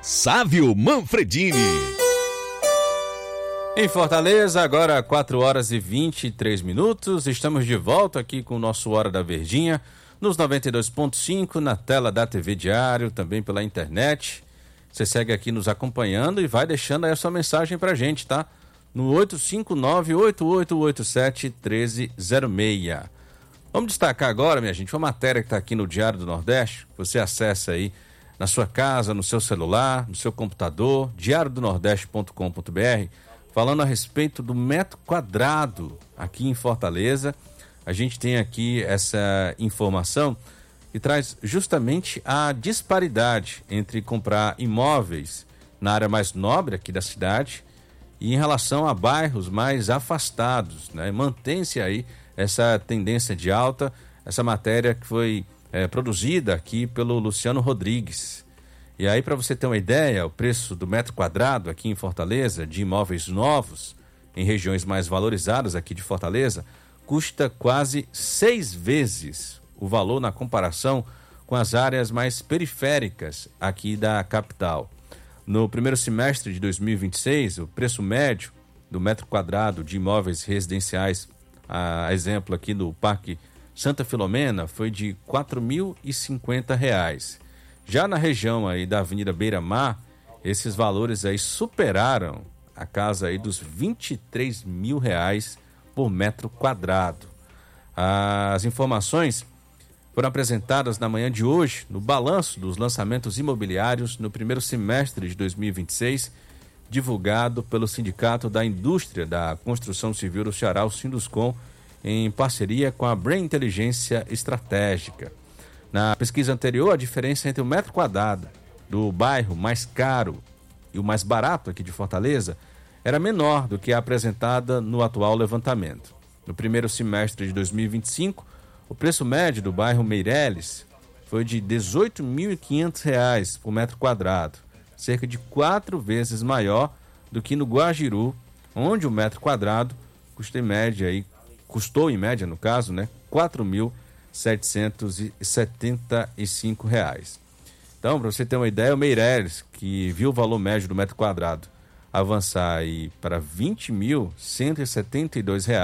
Sávio Manfredini. Em Fortaleza, agora 4 horas e 23 minutos. Estamos de volta aqui com o nosso Hora da Verdinha, nos 92.5, na tela da TV Diário, também pela internet. Você segue aqui nos acompanhando e vai deixando aí a sua mensagem pra gente, tá? No 859-8887-1306. Vamos destacar agora, minha gente, uma matéria que está aqui no Diário do Nordeste. Você acessa aí na sua casa, no seu celular, no seu computador, diariodonordeste.com.br, falando a respeito do metro quadrado aqui em Fortaleza. A gente tem aqui essa informação que traz justamente a disparidade entre comprar imóveis na área mais nobre aqui da cidade e em relação a bairros mais afastados, né? Mantém-se aí essa tendência de alta, essa matéria que foi produzida aqui pelo Luciano Rodrigues. E aí, para você ter uma ideia, o preço do metro quadrado aqui em Fortaleza, de imóveis novos, em regiões mais valorizadas aqui de Fortaleza, custa quase 6 vezes o valor na comparação com as áreas mais periféricas aqui da capital. No primeiro semestre de 2026, o preço médio do metro quadrado de imóveis residenciais, a exemplo aqui no Parque Santa Filomena, foi de R$ 4.050. Já na região aí da Avenida Beira Mar, esses valores aí superaram a casa aí dos R$ 23.000 por metro quadrado. As informações foram apresentadas na manhã de hoje no balanço dos lançamentos imobiliários no primeiro semestre de 2026, divulgado pelo Sindicato da Indústria da Construção Civil do Ceará, o Sinduscom, em parceria com a Brain Inteligência Estratégica. Na pesquisa anterior, a diferença entre o metro quadrado do bairro mais caro e o mais barato aqui de Fortaleza era menor do que a apresentada no atual levantamento. No primeiro semestre de 2025, o preço médio do bairro Meireles foi de R$ 18.500 por metro quadrado, cerca de 4 vezes maior do que no Guajiru, onde o metro quadrado custou em média, no caso, né, R$ 4.775. Então, para você ter uma ideia, o Meireles, que viu o valor médio do metro quadrado avançar aí para R$ 20.172,